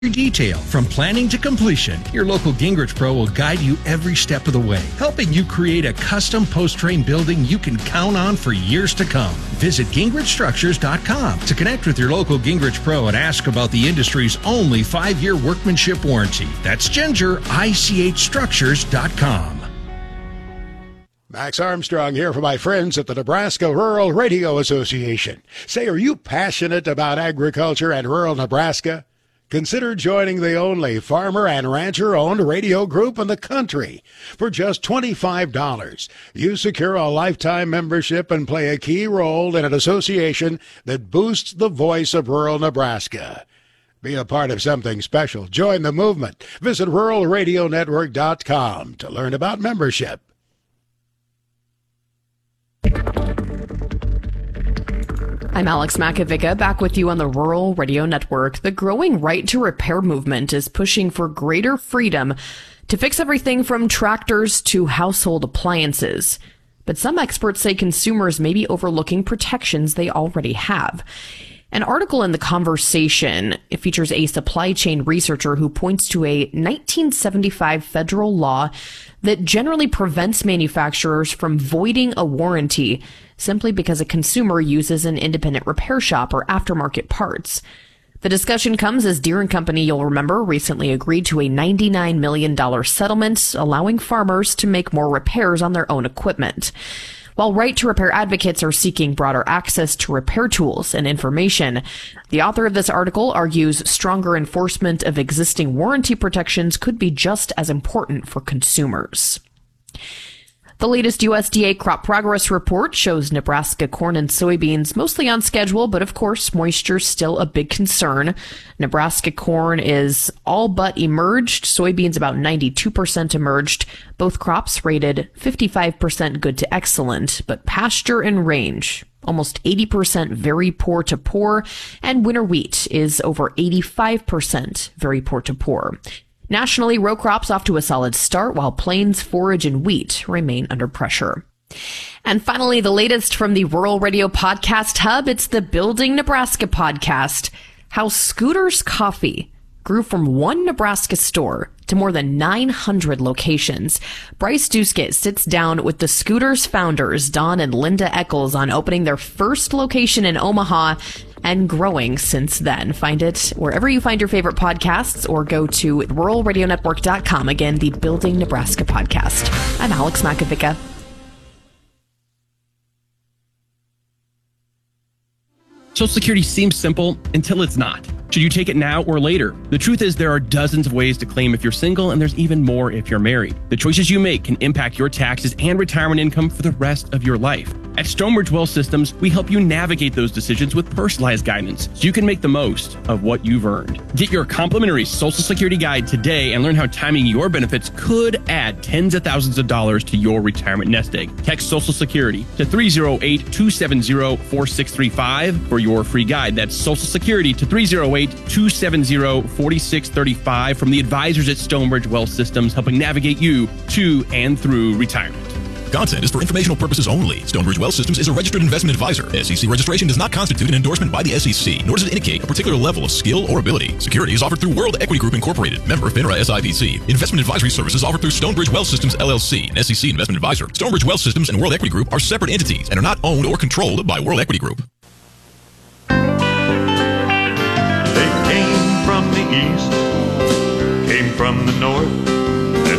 detail from planning to completion. Your local Gingrich Pro will guide you every step of the way, helping you create a custom post-frame building you can count on for years to come. Visit GingrichStructures.com to connect with your local Gingrich Pro and ask about the industry's only 5-year workmanship warranty. That's GingerICHStructures.com. Max Armstrong here for my friends at the Nebraska Rural Radio Association. Say, are you passionate about agriculture and rural Nebraska? Consider joining the only farmer and rancher-owned radio group in the country. For just $25, you secure a lifetime membership and play a key role in an association that boosts the voice of rural Nebraska. Be a part of something special. Join the movement. Visit ruralradionetwork.com to learn about membership. I'm Alex Makovica, back with you on the Rural Radio Network. The growing right to repair movement is pushing for greater freedom to fix everything from tractors to household appliances. But some experts say consumers may be overlooking protections they already have. An article in The Conversation, it features a supply chain researcher who points to a 1975 federal law that generally prevents manufacturers from voiding a warranty simply because a consumer uses an independent repair shop or aftermarket parts. The discussion comes as Deere & Company, you'll remember, recently agreed to a $99 million settlement, allowing farmers to make more repairs on their own equipment. While right-to-repair advocates are seeking broader access to repair tools and information, the author of this article argues stronger enforcement of existing warranty protections could be just as important for consumers. The latest USDA crop progress report shows Nebraska corn and soybeans mostly on schedule, but of course, moisture's still a big concern. Nebraska corn is all but emerged, soybeans about 92% emerged. Both crops rated 55% good to excellent, but pasture and range, almost 80% very poor to poor, and winter wheat is over 85% very poor to poor. Nationally, row crops off to a solid start, while plains, forage, and wheat remain under pressure. And finally, the latest from the Rural Radio Podcast Hub, it's the Building Nebraska podcast. How Scooters Coffee grew from one Nebraska store to more than 900 locations. Bryce Duskett sits down with the Scooters founders, Don and Linda Eccles, on opening their first location in Omaha and growing since then. Find it wherever you find your favorite podcasts or go to ruralradionetwork.com. Again, the Building Nebraska podcast. I'm Alex Makovica. Social Security seems simple until it's not. Should you take it now or later? The truth is there are dozens of ways to claim if you're single, and there's even more if you're married. The choices you make can impact your taxes and retirement income for the rest of your life. At Stonebridge Wealth Systems, we help you navigate those decisions with personalized guidance so you can make the most of what you've earned. Get your complimentary Social Security guide today and learn how timing your benefits could add tens of thousands of dollars to your retirement nest egg. Text Social Security to 308-270-4635 for your free guide. That's Social Security to 308-270-4635 from the advisors at Stonebridge Wealth Systems, helping navigate you to and through retirement. Content is for informational purposes only. Stonebridge Wealth Systems is a registered investment advisor. SEC registration does not constitute an endorsement by the SEC, nor does it indicate a particular level of skill or ability. Securities offered through World Equity Group Incorporated, member FINRA SIPC. Investment advisory services offered through Stonebridge Wealth Systems LLC, an SEC investment advisor. Stonebridge Wealth Systems and World Equity Group are separate entities and are not owned or controlled by World Equity Group. They came from the east, came from the north.